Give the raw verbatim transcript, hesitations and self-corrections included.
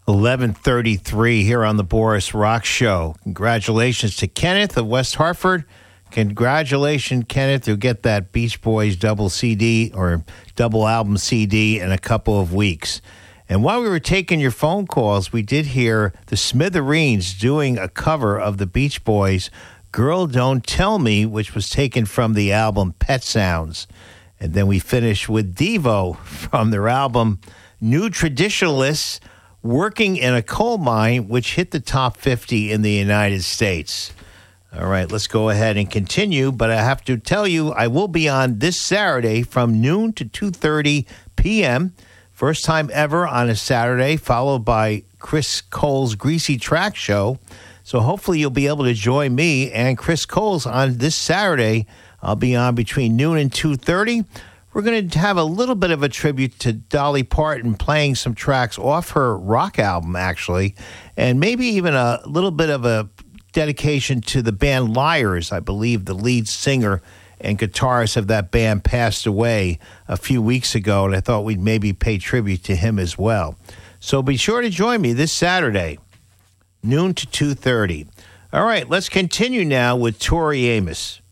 eleven thirty-three here on the Boris Rock Show. Congratulations to Kenneth of West Hartford. Congratulations, Kenneth. You'll get that Beach Boys double C D or double album C D in a couple of weeks. And while we were taking your phone calls, we did hear the Smithereens doing a cover of the Beach Boys' Girl Don't Tell Me, which was taken from the album Pet Sounds. And then we finished with Devo from their album New Traditionalists, Working in a Coal Mine, which hit the top fifty in the United States. All right, let's go ahead and continue. But I have to tell you, I will be on this Saturday from noon to two thirty p.m., first time ever on a Saturday, followed by Chris Cole's Greasy Track Show. So hopefully you'll be able to join me and Chris Cole's on this Saturday. I'll be on between noon and two thirty. We're going to have a little bit of a tribute to Dolly Parton, playing some tracks off her rock album, actually, and maybe even a little bit of a dedication to the band Liars. I believe the lead singer and guitarist of that band passed away a few weeks ago, and I thought we'd maybe pay tribute to him as well. So be sure to join me this Saturday, noon to two thirty. All right, let's continue now with Tori Amos.